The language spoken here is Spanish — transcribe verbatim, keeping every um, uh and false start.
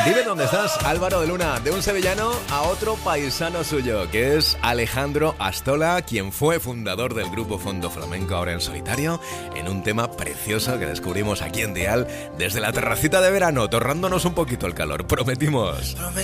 Dime dónde estás, Álvaro de Luna, de un sevillano a otro paisano suyo, que es Alejandro Astola, quien fue fundador del grupo Fondo Flamenco, ahora en solitario, en un tema precioso que descubrimos aquí en Dial, desde la terracita de verano, torrándonos un poquito el calor, prometimos.